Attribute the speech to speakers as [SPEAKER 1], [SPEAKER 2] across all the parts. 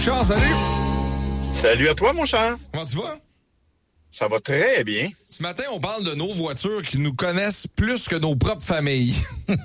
[SPEAKER 1] Charles, salut!
[SPEAKER 2] Salut à toi, mon cher.
[SPEAKER 1] Comment tu vas?
[SPEAKER 2] Ça va très bien.
[SPEAKER 1] Ce matin, on parle de nos voitures qui nous connaissent plus que nos propres familles.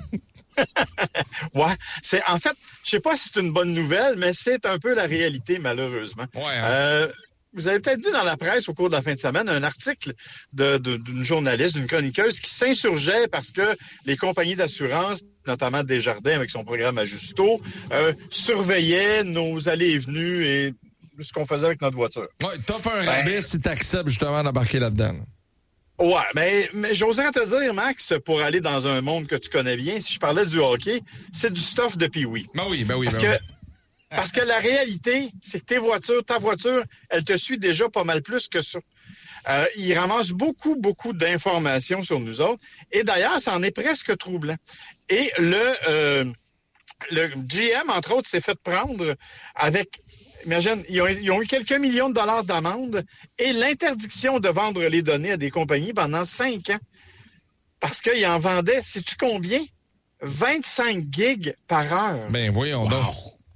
[SPEAKER 2] Ouais, en fait, je sais pas si c'est une bonne nouvelle, mais c'est un peu la réalité, malheureusement.
[SPEAKER 1] Ouais, hein?
[SPEAKER 2] Vous avez peut-être vu dans la presse au cours de la fin de semaine un article d'une journaliste, d'une chroniqueuse qui s'insurgeait parce que les compagnies d'assurance, notamment Desjardins avec son programme Ajusto, surveillaient nos allées et venues et ce qu'on faisait avec notre voiture.
[SPEAKER 1] Ouais, t'offres un rabais si t'acceptes justement d'embarquer là-dedans.
[SPEAKER 2] Ouais, mais j'oserais te dire, Max, pour aller dans un monde que tu connais bien, si je parlais du hockey, c'est du stuff de Pee-wee.
[SPEAKER 1] Ben oui.
[SPEAKER 2] Parce que la réalité, c'est que ta voiture, elle te suit déjà pas mal plus que ça. Il ramasse beaucoup d'informations sur nous autres. Et d'ailleurs, ça en est presque troublant. Et le GM, entre autres, s'est fait prendre avec... Imagine, ils ont eu quelques millions de dollars d'amende et l'interdiction de vendre les données à des compagnies pendant 5 ans. Parce qu'ils en vendaient, sais-tu combien? 25 gigs par heure.
[SPEAKER 1] Ben voyons donc.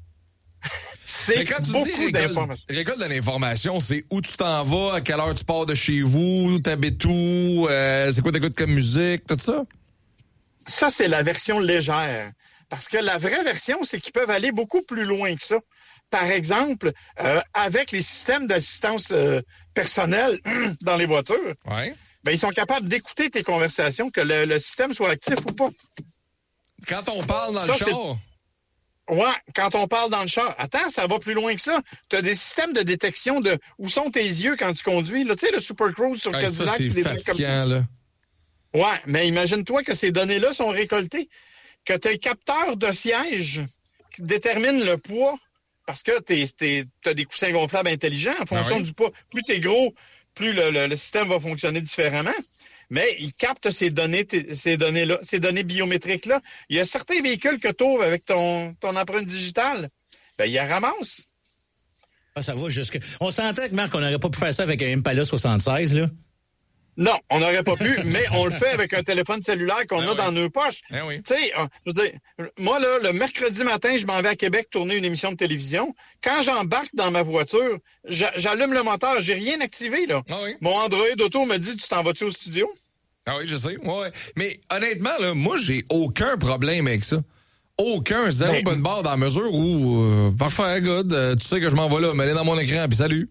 [SPEAKER 2] C'est beaucoup d'informations.
[SPEAKER 1] Récolte de l'information, c'est où tu t'en vas, à quelle heure tu pars de chez vous, t'habites où, c'est quoi t'écoutes comme musique, tout ça?
[SPEAKER 2] Ça, c'est la version légère. Parce que la vraie version, c'est qu'ils peuvent aller beaucoup plus loin que ça. Par exemple, avec les systèmes d'assistance personnelle dans les voitures,
[SPEAKER 1] Ouais.
[SPEAKER 2] ben, ils sont capables d'écouter tes conversations, que le système soit actif ou pas.
[SPEAKER 1] Quand on parle dans le char...
[SPEAKER 2] Ouais, quand on parle dans le char. Attends, ça va plus loin que ça. Tu as des systèmes de détection de où sont tes yeux quand tu conduis. Tu sais, le Super Cruise sur Cadillac.
[SPEAKER 1] Ça, c'est fatigant, là.
[SPEAKER 2] Ouais, mais imagine-toi que ces données-là sont récoltées, que tu as un capteur de siège qui détermine le poids, parce que tu as des coussins gonflables intelligents en fonction du poids. Plus tu es gros, plus le système va fonctionner différemment. Mais il capte ces données-là, ces données biométriques-là. Il y a certains véhicules que tu ouvres avec ton empreinte digitale. Ben, il la ramasse.
[SPEAKER 3] Ah, ça va jusque... On s'entend que, Marc, on n'aurait pas pu faire ça avec un Impala 76, là?
[SPEAKER 2] Non, on n'aurait pas pu, mais on le fait avec un téléphone cellulaire qu'on a dans nos poches. Tu sais, je veux dire, moi, là, le mercredi matin, je m'en vais à Québec tourner une émission de télévision. Quand j'embarque dans ma voiture, j'allume le moteur, j'ai rien activé, là.
[SPEAKER 1] Ah oui.
[SPEAKER 2] Mon Android Auto me dit, tu t'en vas-tu au studio?
[SPEAKER 1] Ah oui, je sais. Ouais. Mais honnêtement, là, moi, j'ai aucun problème avec ça. Aucun, zéro bonne barre dans la mesure où, parfait, good, tu sais que je m'en vais là, mais aller dans mon écran, puis salut.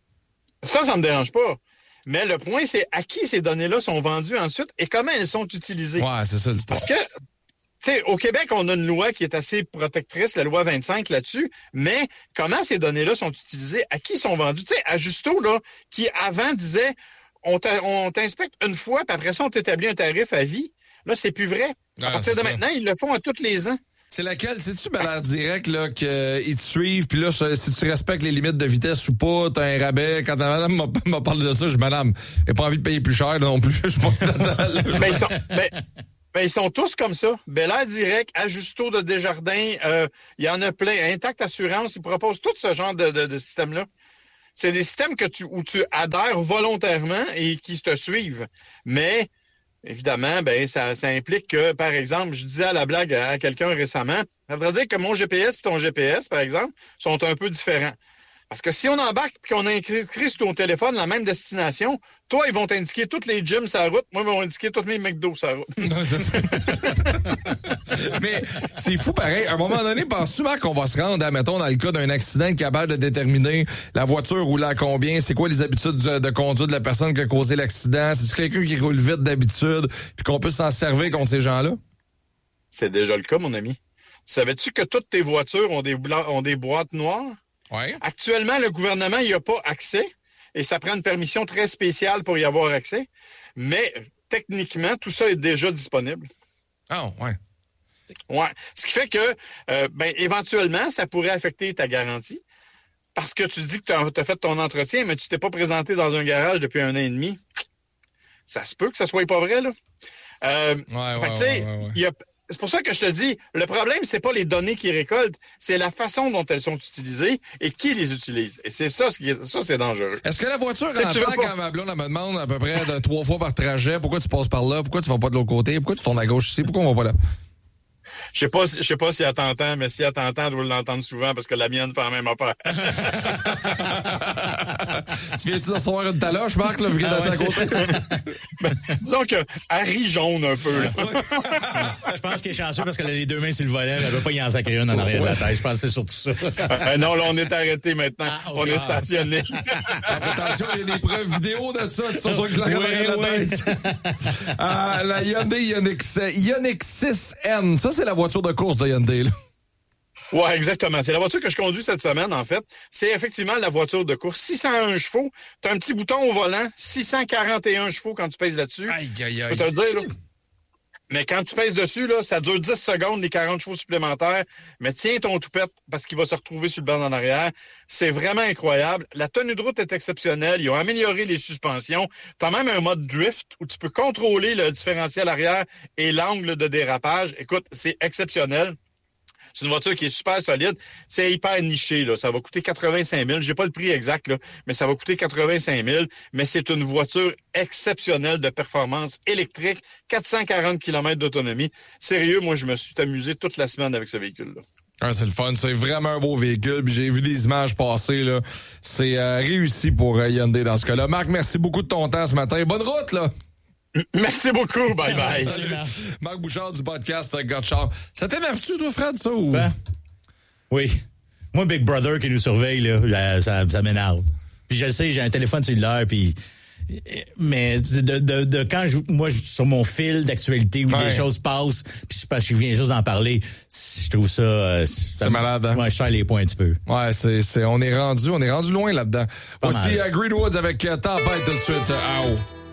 [SPEAKER 2] Ça me dérange pas. Mais le point, c'est à qui ces données-là sont vendues ensuite et comment elles sont utilisées.
[SPEAKER 1] Ouais, c'est ça l'histoire.
[SPEAKER 2] Parce que, tu sais, au Québec, on a une loi qui est assez protectrice, la loi 25 là-dessus, mais comment ces données-là sont utilisées, à qui sont vendues? Tu sais, Ajusto, là, qui avant disait, on t'inspecte une fois, puis après ça, on t'établit un tarif à vie. Là, c'est plus vrai. À partir de maintenant, ils le font à tous les ans.
[SPEAKER 1] C'est laquelle? C'est-tu Bel-Air Direct, là, qu'ils te suivent, puis là, si tu respectes les limites de vitesse ou pas, t'as un rabais. Quand la madame m'a parlé de ça, je dis, madame, j'ai pas envie de payer plus cher, là, non plus. Je suis pas
[SPEAKER 2] ils sont tous comme ça. Bel-Air Direct, Ajusto de Desjardins, il y en a plein. Intact Assurance, ils proposent tout ce genre de système-là. C'est des systèmes où tu adhères volontairement et qui te suivent. Mais... évidemment, ben ça implique que, par exemple, je disais à la blague à quelqu'un récemment, ça voudrait dire que mon GPS et ton GPS, par exemple, sont un peu différents. Parce que si on embarque et qu'on a inscrit sur ton téléphone la même destination, toi, ils vont t'indiquer toutes les gyms sur la route, moi, ils vont indiquer tous mes McDo sur la route.
[SPEAKER 1] Non, c'est ça. Mais c'est fou pareil. À un moment donné, penses-tu, Marc, qu'on va se rendre, mettons, dans le cas d'un accident capable de déterminer la voiture roule à combien, c'est quoi les habitudes de conduite de la personne qui a causé l'accident, c'est-tu quelqu'un qui roule vite d'habitude, puis qu'on peut s'en servir contre ces gens-là?
[SPEAKER 2] C'est déjà le cas, mon ami. Savais-tu que toutes tes voitures ont des boîtes noires?
[SPEAKER 1] Ouais.
[SPEAKER 2] Actuellement, le gouvernement n'y a pas accès et ça prend une permission très spéciale pour y avoir accès. Mais techniquement, tout ça est déjà disponible.
[SPEAKER 1] Ah, ouais.
[SPEAKER 2] Ouais. Ce qui fait que, éventuellement, ça pourrait affecter ta garantie parce que tu dis que tu as fait ton entretien, mais tu t'es pas présenté dans un garage depuis 1 an et demi. Ça se peut que ça soit pas vrai, là. C'est pour ça que je te dis, le problème, c'est pas les données qu'ils récoltent, c'est la façon dont elles sont utilisées et qui les utilise. Et c'est ça, c'est dangereux.
[SPEAKER 1] Est-ce que la voiture entend quand ma blonde me demande à peu près 3 fois par trajet, pourquoi tu passes par là, pourquoi tu vas pas de l'autre côté, pourquoi tu tournes à gauche ici, pourquoi on va pas là?
[SPEAKER 2] Je sais pas si elle t'entend, mais si elle t'entend, elle doit l'entendre souvent parce que la mienne fait la même affaire.
[SPEAKER 1] Tu viens-tu de recevoir une taloche, Marc, là, vu qu'elle est à côté?
[SPEAKER 2] Disons que elle rit jaune un peu, là.
[SPEAKER 3] Je pense qu'il est chanceux parce qu'elle a les deux mains sur le volet. Elle ne veut pas y en sacrer une en arrière de la tête. Je pense que c'est surtout ça.
[SPEAKER 2] Non, là, on est arrêté maintenant.
[SPEAKER 3] Okay.
[SPEAKER 2] On est stationné.
[SPEAKER 1] Attention, il y a des preuves vidéo de ça. Tu sont sur le claquement de la tête. La Hyundai Ioniq 6N. Ça, c'est la voiture de course de Hyundai, là.
[SPEAKER 2] Ouais, exactement. C'est la voiture que je conduis cette semaine, en fait. C'est effectivement la voiture de course. 601 chevaux. T'as un petit bouton au volant. 641 chevaux quand tu pèses là-dessus.
[SPEAKER 1] Aïe, aïe, aïe.
[SPEAKER 2] Je peux te le dire, là. Mais quand tu pèses dessus, là, ça dure 10 secondes, les 40 chevaux supplémentaires. Mais tiens ton toupette parce qu'il va se retrouver sur le banc en arrière. C'est vraiment incroyable. La tenue de route est exceptionnelle. Ils ont amélioré les suspensions. Tu as même un mode drift où tu peux contrôler le différentiel arrière et l'angle de dérapage. Écoute, c'est exceptionnel. C'est une voiture qui est super solide. C'est hyper niché, là. Ça va coûter 85 000. J'ai pas le prix exact, là, mais ça va coûter 85 000. Mais c'est une voiture exceptionnelle de performance électrique. 440 km d'autonomie. Sérieux, moi, je me suis amusé toute la semaine avec ce véhicule-là.
[SPEAKER 1] Ah, c'est le fun. C'est vraiment un beau véhicule. Puis j'ai vu des images passer, là. C'est réussi pour Hyundai dans ce cas-là. Marc, merci beaucoup de ton temps ce matin. Bonne route, là!
[SPEAKER 2] Merci beaucoup. Bye bye.
[SPEAKER 3] Salut,
[SPEAKER 1] Marc Bouchard du podcast Gotchard. Ça t'énerve-tu, toi, Fred, ça? Ou...
[SPEAKER 3] Ben, oui. Moi, Big Brother qui nous surveille, là, ça m'énerve. Puis je le sais, j'ai un téléphone cellulaire, puis... Mais quand moi, sur mon fil d'actualité où des choses passent, puis c'est parce que je viens juste d'en parler, je trouve ça...
[SPEAKER 1] c'est malade, hein?
[SPEAKER 3] Ouais, je serre les points un petit peu.
[SPEAKER 1] Ouais, on est rendu loin là-dedans. Voici Greenwoods avec Tempête tout de suite.